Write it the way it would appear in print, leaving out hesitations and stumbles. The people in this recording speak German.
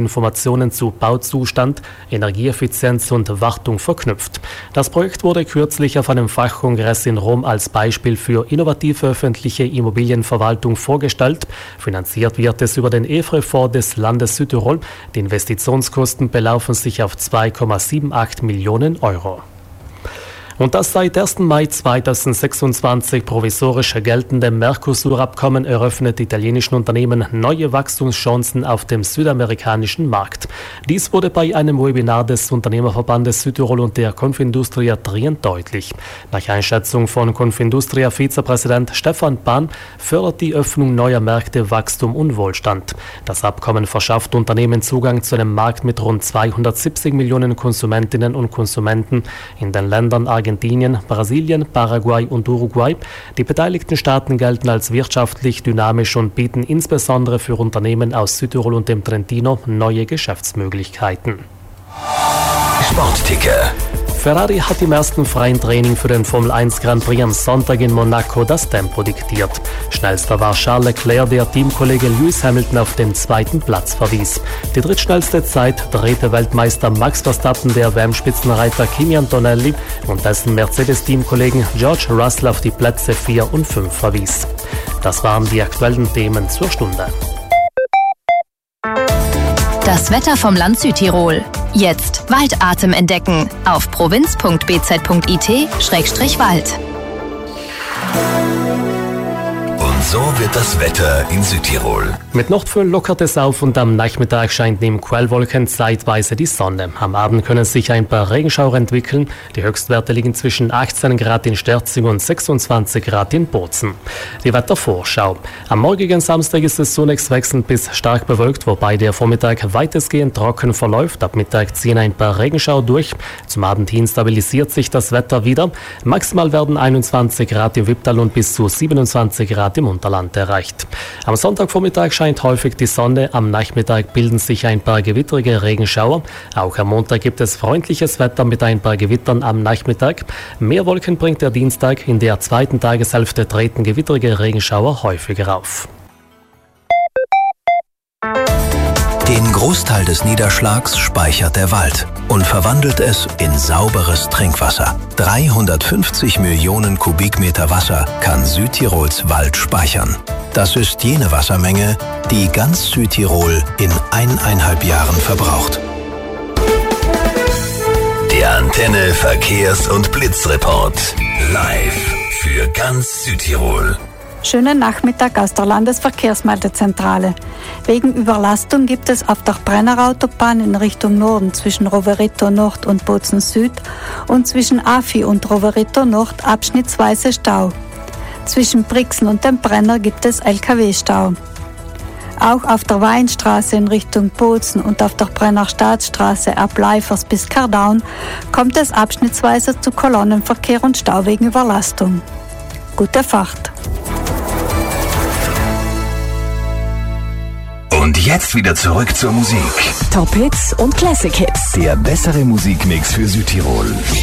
Informationen zu Bauzustand, Energieeffizienz und Wartung verknüpft. Das Projekt wurde kürzlich auf einem Fachkongress in Rom als Beispiel für innovative öffentliche Immobilienverwaltung vorgestellt. Finanziert wird es über den EFRE-Fonds des Landes Südtirol. Die Investitionskosten belaufen sich auf 2,78 Millionen Euro. Und das seit 1. Mai 2026 provisorisch geltende Mercosur-Abkommen eröffnet italienischen Unternehmen neue Wachstumschancen auf dem südamerikanischen Markt. Dies wurde bei einem Webinar des Unternehmerverbandes Südtirol und der Confindustria Trient deutlich. Nach Einschätzung von Confindustria Vizepräsident Stefan Pan fördert die Öffnung neuer Märkte Wachstum und Wohlstand. Das Abkommen verschafft Unternehmen Zugang zu einem Markt mit rund 270 Millionen Konsumentinnen und Konsumenten in den Ländern Argentinien, Brasilien, Paraguay und Uruguay. Die beteiligten Staaten gelten als wirtschaftlich dynamisch und bieten insbesondere für Unternehmen aus Südtirol und dem Trentino neue Geschäftsmöglichkeiten. Sportticker. Ferrari hat im ersten freien Training für den Formel 1 Grand Prix am Sonntag in Monaco das Tempo diktiert. Schnellster war Charles Leclerc, der Teamkollege Lewis Hamilton auf den zweiten Platz verwies. Die drittschnellste Zeit drehte Weltmeister Max Verstappen der WM-Spitzenreiter Kimi Antonelli und dessen Mercedes-Teamkollegen George Russell auf die Plätze 4 und 5 verwies. Das waren die aktuellen Themen zur Stunde. Das Wetter vom Land Südtirol. Jetzt Waldatem entdecken auf provinz.bz.it/Wald. Und so wird das Wetter in Südtirol. Mit Nordföhn lockert es auf und am Nachmittag scheint neben Quellwolken zeitweise die Sonne. Am Abend können sich ein paar Regenschauer entwickeln. Die Höchstwerte liegen zwischen 18 Grad in Sterzing und 26 Grad in Bozen. Die Wettervorschau. Am morgigen Samstag ist es zunächst wechselnd bis stark bewölkt, wobei der Vormittag weitestgehend trocken verläuft. Ab Mittag ziehen ein paar Regenschauer durch. Zum Abend hin stabilisiert sich das Wetter wieder. Maximal werden 21 Grad im Wipptal und bis zu 27 Grad im Unterland erreicht. Am Sonntagvormittag scheint häufig die Sonne, am Nachmittag bilden sich ein paar gewittrige Regenschauer. Auch am Montag gibt es freundliches Wetter mit ein paar Gewittern am Nachmittag. Mehr Wolken bringt der Dienstag, in der zweiten Tageshälfte treten gewittrige Regenschauer häufiger auf. Den Großteil des Niederschlags speichert der Wald und verwandelt es in sauberes Trinkwasser. 350 Millionen Kubikmeter Wasser kann Südtirols Wald speichern. Das ist jene Wassermenge, die ganz Südtirol in 1,5 Jahren verbraucht. Der Antenne Verkehrs- und Blitzreport. Live für ganz Südtirol. Schönen Nachmittag aus der Landesverkehrsmeldezentrale. Wegen Überlastung gibt es auf der Brennerautobahn in Richtung Norden zwischen Rovereto Nord und Bozen Süd und zwischen Afi und Rovereto Nord abschnittsweise Stau. Zwischen Brixen und dem Brenner gibt es LKW-Stau. Auch auf der Weinstraße in Richtung Bozen und auf der Brenner Staatsstraße ab Leifers bis Kardaun kommt es abschnittsweise zu Kolonnenverkehr und Stau wegen Überlastung. Gute Fahrt! Und jetzt wieder zurück zur Musik. Top Hits und Classic Hits. Der bessere Musikmix für Südtirol.